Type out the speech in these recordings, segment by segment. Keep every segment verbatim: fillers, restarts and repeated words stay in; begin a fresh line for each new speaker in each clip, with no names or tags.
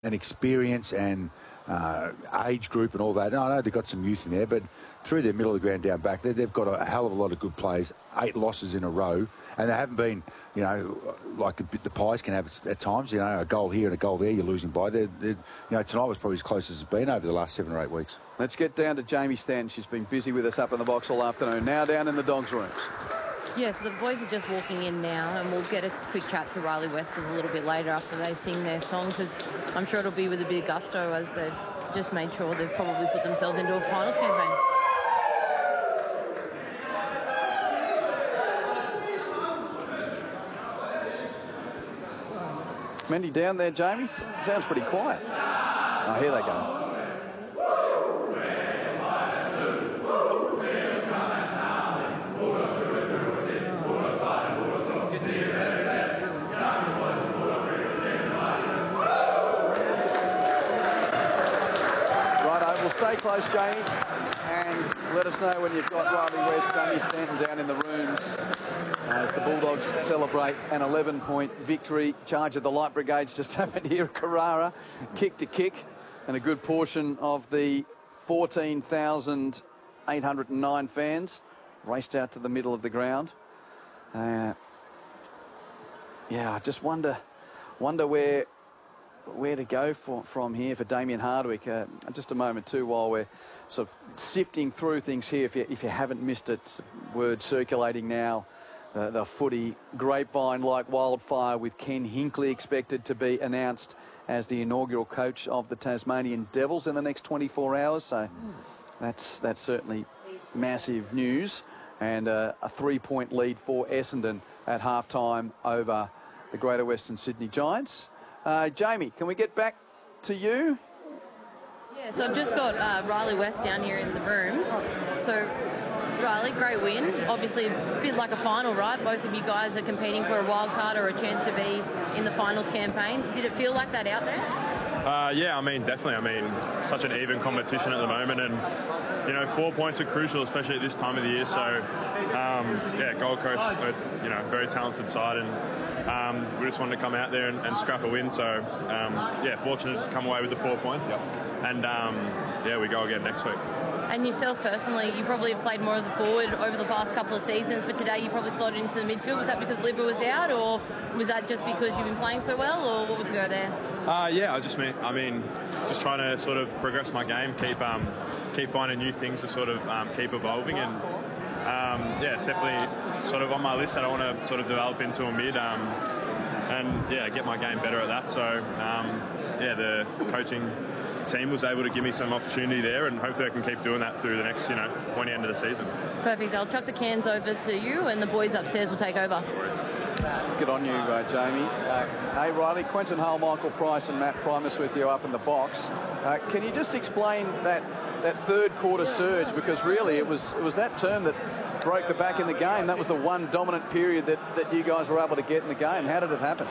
and experience and uh, age group and all that. And I know they've got some youth in there, but through their middle of the ground down back, they, they've got a hell of a lot of good players, eight losses in a row, and they haven't been, you know, like the, the Pies can have at times, you know, a goal here and a goal there, you're losing by. They're, they're, you know, tonight was probably as close as it's been over the last seven or eight weeks.
Let's get down to Jamie Stanton. She's been busy with us up in the box all afternoon. Now down in the Dogs' rooms.
Yes, the boys are just walking in now, and we'll get a quick chat to Riley Western a little bit later after they sing their song, because I'm sure it'll be with a bit of gusto as they've just made sure they've probably put themselves into a finals campaign.
Mendy down there, Jamie? Sounds pretty quiet. Oh, here they go. Stay close, Jamie, and let us know when you've got Riley West, Jamie Stanton down in the rooms as the Bulldogs celebrate an eleven point victory. Charge of the Light Brigades just happened here at Carrara, kick to kick, and a good portion of the fourteen thousand eight hundred nine fans raced out to the middle of the ground. Uh, yeah, I just wonder, wonder where. where to go for, from here for Damien Hardwick. Uh, just a moment too while we're sort of sifting through things here. If you, if you haven't missed it, word circulating now, uh, the footy grapevine like wildfire, with Ken Hinkley expected to be announced as the inaugural coach of the Tasmanian Devils in the next twenty-four hours. So that's, that's certainly massive news. And uh, a three-point lead for Essendon at halftime over the Greater Western Sydney Giants. Uh, Jamie, can we get back to you?
Yeah, so I've just got uh, Riley West down here in the rooms. So, Riley, great win. Obviously, a bit like a final, right? Both of you guys are competing for a wild card or a chance to be in the finals campaign. Did it feel like that out there?
Uh, yeah, I mean, definitely. I mean, it's such an even competition at the moment, and, you know, four points are crucial, especially at this time of the year. So, um, yeah, Gold Coast, are, you know, very talented side, and Um, we just wanted to come out there and, and scrap a win. So, um, yeah, fortunate to come away with the four points. Yep. And, um, yeah, we go again next week.
And yourself personally, you probably have played more as a forward over the past couple of seasons, but today you probably slotted into the midfield. Was that because Libba was out, or was that just because you've been playing so well, or what was the go there?
Uh, yeah, I just mean, I mean, just trying to sort of progress my game, keep um, keep finding new things to sort of um, keep evolving, and um, yeah, it's definitely sort of on my list that I want to sort of develop into a mid, um, and yeah, get my game better at that. So um, yeah, the coaching team was able to give me some opportunity there, and hopefully I can keep doing that through the next, you know, pointy end of the season.
Perfect. I'll chuck the cans over to you, and the boys upstairs will take over.
Good on you, uh, Jamie. Uh, hey, Riley, Quentin Hull, Michael Price and Matt Primus with you up in the box. Uh, can you just explain that that third quarter surge? Because really it was it was that term that broke the back in the game. That was the one dominant period that, that you guys were able to get in the game. How did it happen?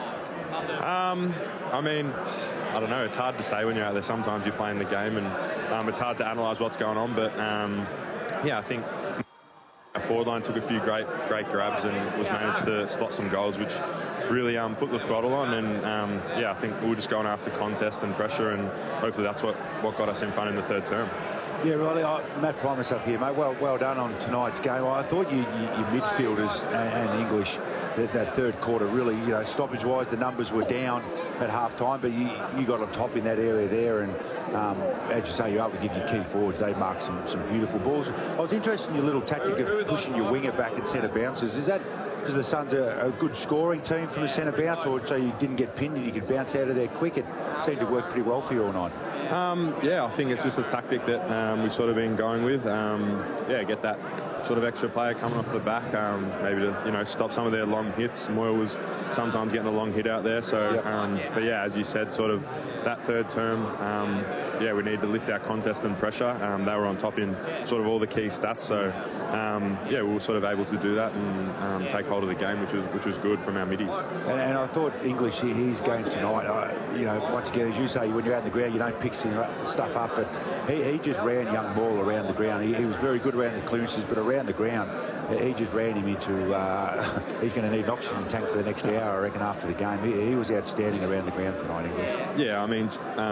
Um, I mean, I don't know. It's hard to say when you're out there. Sometimes you're playing the game, and um, it's hard to analyse what's going on. But um, yeah, I think our forward line took a few great great grabs and was managed to slot some goals, which really um, put the throttle on. And um, yeah, I think we were just going after contest and pressure, and hopefully that's what, what got us in front in the third term.
Yeah, Riley, I, Matt Primus up here, mate. Well, well done on tonight's game. I thought you, you, your midfielders and, and English, that, that third quarter, really, you know, stoppage-wise, the numbers were down at half-time, but you, you got on top in that area there, and um, as you say, you're able to give your key forwards. They marked some, some beautiful balls. I was interested in your little tactic of pushing your winger back at centre bounces. Is that because the Suns are a good scoring team from a centre bounce, or so you didn't get pinned and you could bounce out of there quick? It seemed to work pretty well for you all night.
Um, yeah, I think it's just a tactic that um, we've sort of been going with. Um, yeah, get that sort of extra player coming off the back, um, maybe to, you know, stop some of their long hits. Moyle was sometimes getting a long hit out there. So, yep. um, but yeah, as you said, sort of that third term, um, yeah, we need to lift our contest and pressure. Um, they were on top in sort of all the key stats. So, um, yeah, we were sort of able to do that and um, take hold of the game, which was which was good from our middies.
And, and I thought English, his game tonight, uh, you know, once again, as you say, when you're out on the ground, you don't pick stuff up, but he, he just ran young ball around the ground. He, he was very good around the clearances, but around around the ground, he just ran him into, uh, he's going to need an oxygen tank for the next hour, I reckon, after the game. He, he was outstanding around the ground tonight, English.
Yeah, I mean, um,